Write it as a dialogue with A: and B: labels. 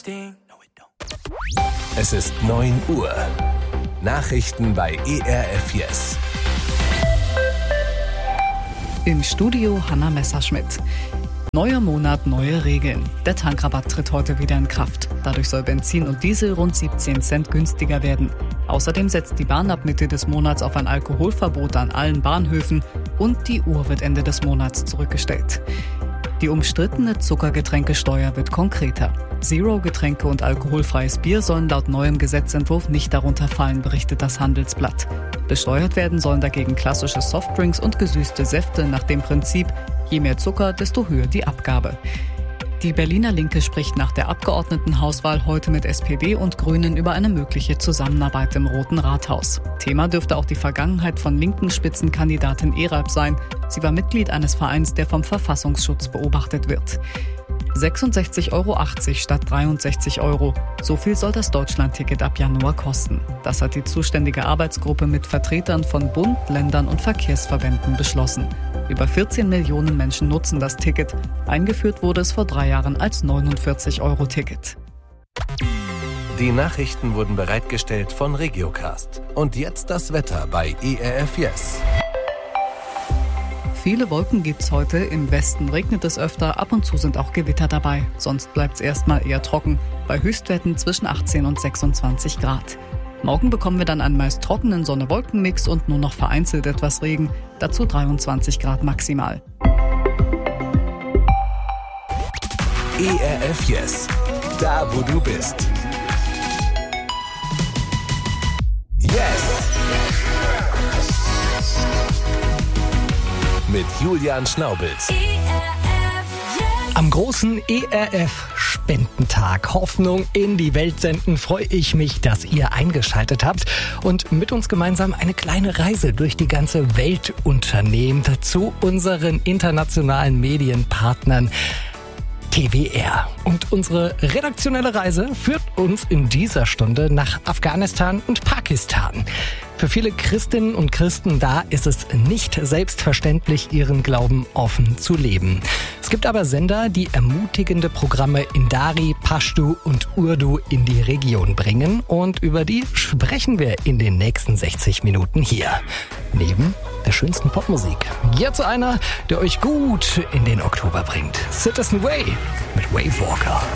A: Es ist 9 Uhr. Nachrichten bei ERF Yes.
B: Im Studio Hanna Messerschmidt. Neuer Monat, neue Regeln. Der Tankrabatt tritt heute wieder in Kraft. Dadurch soll Benzin und Diesel rund 17 Cent günstiger werden. Außerdem setzt die Bahn ab Mitte des Monats auf ein Alkoholverbot an allen Bahnhöfen und die Uhr wird Ende des Monats zurückgestellt. Die umstrittene Zuckergetränkesteuer wird konkreter. Zero-Getränke und alkoholfreies Bier sollen laut neuem Gesetzentwurf nicht darunter fallen, berichtet das Handelsblatt. Besteuert werden sollen dagegen klassische Softdrinks und gesüßte Säfte nach dem Prinzip, je mehr Zucker, desto höher die Abgabe. Die Berliner Linke spricht nach der Abgeordnetenhauswahl heute mit SPD und Grünen über eine mögliche Zusammenarbeit im Roten Rathaus. Thema dürfte auch die Vergangenheit von linken Spitzenkandidatin Eralp sein. Sie war Mitglied eines Vereins, der vom Verfassungsschutz beobachtet wird. 66,80 € statt 63 €. So viel soll das Deutschlandticket ab Januar kosten. Das hat die zuständige Arbeitsgruppe mit Vertretern von Bund, Ländern und Verkehrsverbänden beschlossen. Über 14 Millionen Menschen nutzen das Ticket. Eingeführt wurde es vor 3 Jahren als 49-Euro-Ticket.
A: Die Nachrichten wurden bereitgestellt von Regiocast. Und jetzt das Wetter bei ERF Yes.
B: Viele Wolken gibt's heute. Im Westen regnet es öfter, ab und zu sind auch Gewitter dabei. Sonst bleibt's erstmal eher trocken, bei Höchstwerten zwischen 18 und 26 Grad. Morgen bekommen wir dann einen meist trockenen Sonne-Wolken-Mix und nur noch vereinzelt etwas Regen, dazu 23 Grad maximal.
A: ERF Yes, da wo du bist. Yes! Mit Julian Schnaubels.
C: Am großen ERF-Spendentag Hoffnung in die Welt senden freue ich mich, dass ihr eingeschaltet habt und mit uns gemeinsam eine kleine Reise durch die ganze Welt unternehmt zu unseren internationalen Medienpartnern TWR. Und unsere redaktionelle Reise führt uns in dieser Stunde nach Afghanistan und Pakistan. Für viele Christinnen und Christen da ist es nicht selbstverständlich, ihren Glauben offen zu leben. Es gibt aber Sender, die ermutigende Programme in Dari, Pashto und Urdu in die Region bringen. Und über die sprechen wir in den nächsten 60 Minuten hier. Neben der schönsten Popmusik. Jetzt einer, der euch gut in den Oktober bringt. Citizen Way mit Wave Walker.